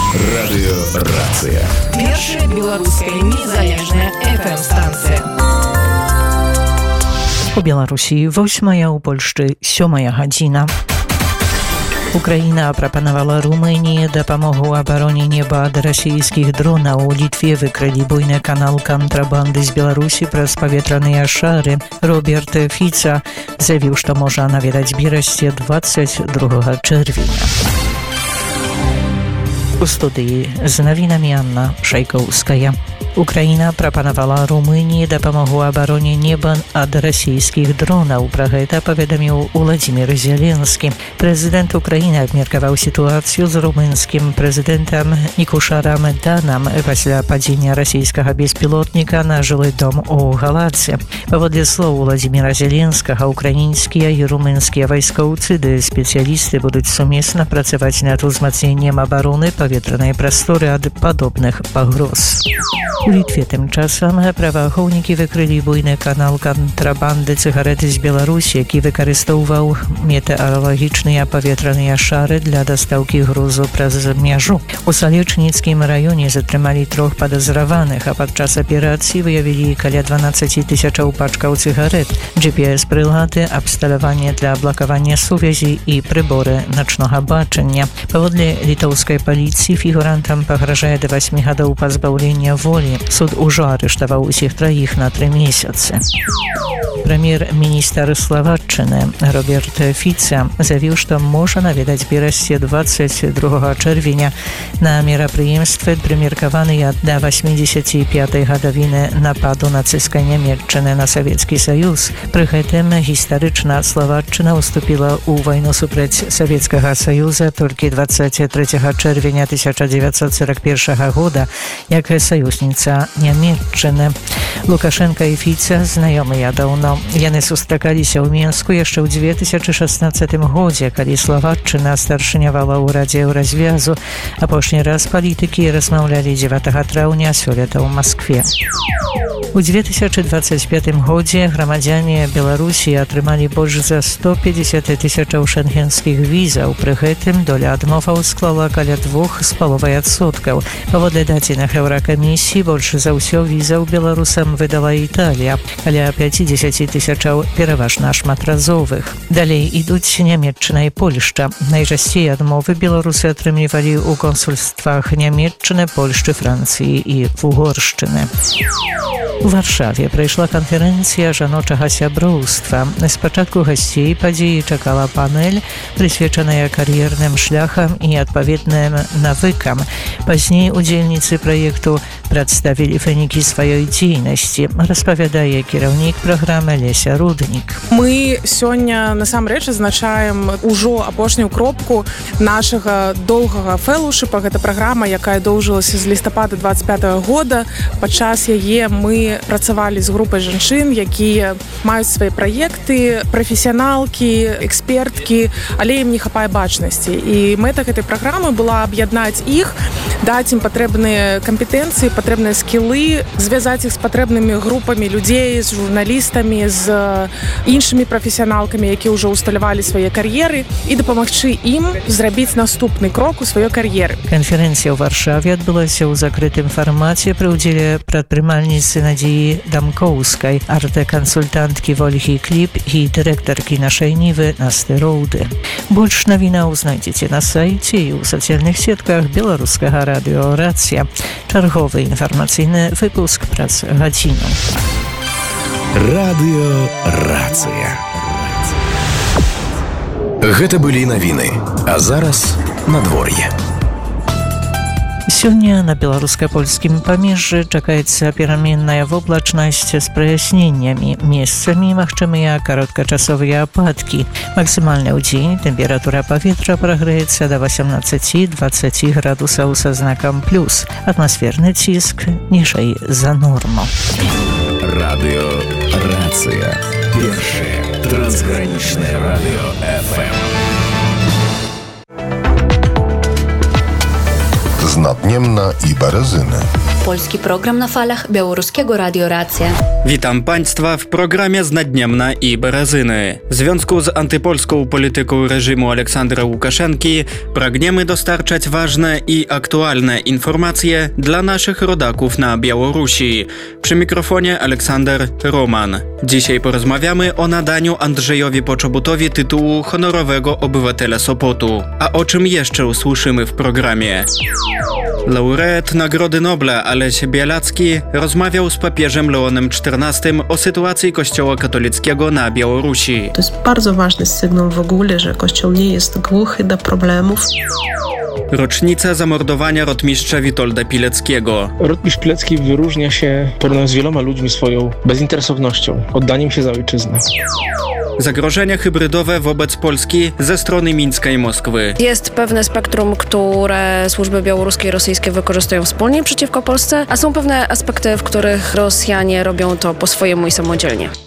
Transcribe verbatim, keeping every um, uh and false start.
Радыёрацыя. Першая беларуская незалежная эф эм-станцыя. У Беларусі восьмая, у Польшчы сёмая гадзіна. Украіна прапанавала Румыніі дапамогу абароне неба ад расійскіх дронаў. У Літве выкрылі буйны канал кантрабанды з Беларусі праз паветраныя шары. Роберт Фіца заявіў, што можа наведаць Берасце двадцять другога чэрвеня. У студыі з навінамі Анна Шайкоўская. Украіна прапанавала Румыніі дапамогу абароне неба ад расійскіх дронаў. Пра гэта паведаміў Уладзімір Зеленскі. Прэзідэнт Украіны абмеркаваў сітуацыю з румынскім прэзідэнтам Нікушарам Данам пасля падзення расійскага беспілотніка на жылы дом у Галадзе. Паводле слоў Уладзіміра Зеленскага, украінскія і румынскія вайскоўцы ды спецыялісты будуць сумесна працаваць над узмацненнем абароны паветранай прасторы ад падобных пагроз. У Літве тым часам праваахоўнікі выкрылі буйны канал кантрабанды цыгарэт з Беларусі, які выкарыстоўваў метэаралагічныя паветраныя шары для дастаўкі грузу праз мяжу. У Салечніцкім раёне затрымалі трох падазраваных, а падчас аперацыі выявілі каля дванаццаць тысячаў пачкаў цыгарэт, джи пі эс-прылады, абсталяванне для блакавання сувязі і прыборы начнога бачання. Паводле літоўскай паліцыі фігурантам пагражае да васьмі гадоў пазбаўлення волі. Суд ужо арыштаваў усіх траіх на тры месяцы. Прэм'ер-міністр Славаччыны Роберт Фіца заявіў, што можа наведаць Берасце двадцять другога чэрвеня на мерапрыемстве, прымеркаваныя да васьмідзесяці пятай гадавіны нападу нацысцкай Нямецчыны на Савецкі Саюз. Пры гэтым гістарычна Славаччына ўступіла ў вайну супраць Савецкага Саюза толькі двадцять трэцяга чэрвеня тысяча дзевяцьсот сорок першага года, як саюзніца Нямецчыны. Лукашенка і Фіца знаёмыя даўно. Яны сустракаліся ў Менску яшчэ ў дзве тысячы шаснаццатым годзе, калі Славаччына старшынявала ў Радзе Еўразвязу. Апошні раз палітыкі размаўлялі дзевятага траўня сёлета ў Маскве. У дзве тысячы дваццаць пятым годзе грамадзяне Беларусі атрымалі больш за сто пятьдесят тысячаў шэнгенскіх візаў. Пры гэтым доля адмоваў склала каля двух з паловай адсоткаў. Паводле дадзеных Еўракамісіі, больш за ўсё візаў беларусам выдала Італія, каля пятьдесят тысячаў пераважна шматразовых. Далей ідуць Нямецчына і Польшча. Найчасцей адмовы беларусы атрымлівалі ў консульствах Нямецчыны, Польшчы, Францыі і Угоршчыны. У Варшаве прайшла канферэнцыя жаночага сяброўства. Спачатку гасцей падзеі чакала панэль, прысвечаная кар'ерным шляхам і адпаведным навыкам. Пазней удзельніцы праекту прадставілі вынікі сваёй дзейнасці, распавядае кіраўнік праграмы Леся Руднік. Мы сёння насамрэч адзначаем ужо апошнюю кропку нашага доўгага фэллоўшыпа. Гэта праграма, якая доўжылася з лістапада двадцать пятага года. Падчас яе мы працавалі з групай жанчын, якія маюць свае праекты, прафесіяналкі, эксперткі, але ім не хапае бачнасці. І мэта гэтай праграмы была аб'яднаць іх, даць ім патрэбныя кампетэнцыі, патрэбныя скілы, звязаць іх з патрэбнымі групамі людзей, з журналістамі, з іншымі прафесіяналкамі, якія ўжо ўсталявалі свае кар'еры, і дапамагчы ім зрабіць наступны крок у сваёй кар'еры. Канферэнцыя ў Варшаве адбылася ў закрытым фармаце пры ўдзеле прадпрымальніцы Надзеі Дамкоўскай, арт-кансультанткі Вольгі Кліп і дырэктаркі нашай Нівы Насты Роўды. Больш навінаў знайдзеце на сайце і ў сацыяльных сетках беларускага радыёрацыя. Чарговы інфармацыйны выпуск праз гадзіну. Радыёрацыя. Гэта былі навіны, а зараз надвор'е. Сёння на беларуска-польскім памежжы чакаецца пераменная воблачнасць з праясненнямі. Месцамі магчымыя кароткачасовыя ападкі. Максімальна ў дзень тэмпература паветра прагрэецца да восемнадцати двадцати градусаў са знакам плюс. Атмасферны ціск ніжэй за норму. Радыёрацыя. Першае трансгранічнае радыё эф эм. Znatniemna i Berezyny. polski program na falach białoruskiego Radio Racja. Witam Państwa w programie z Naddniemna i Berezyny. W związku z antypolską polityką reżimu Aleksandra Łukaszenki pragniemy dostarczać ważne i aktualne informacje dla naszych rodaków na Białorusi. Przy mikrofonie Aleksander Roman. Dzisiaj porozmawiamy o nadaniu Andrzejowi Poczobutowi tytułu honorowego obywatela Sopotu. A o czym jeszcze usłyszymy w programie? Laureat Nagrody Nobla Aleś Białacki rozmawiał z papieżem Leonem czternastym o sytuacji Kościoła katolickiego na Białorusi. To jest bardzo ważny sygnał w ogóle, że Kościół nie jest głuchy do problemów. Rocznica zamordowania rotmistrza Witolda Pileckiego. Rotmistrz Pilecki wyróżnia się porównając z wieloma ludźmi swoją bezinteresownością, oddaniem się za ojczyznę. Zagrożenia hybrydowe wobec Polski ze strony Mińska i Moskwy. Jest pewne spektrum, które służby białoruskie i rosyjskie wykorzystują wspólnie przeciwko Polsce, a są pewne aspekty, w których Rosjanie robią to po swojemu i samodzielnie.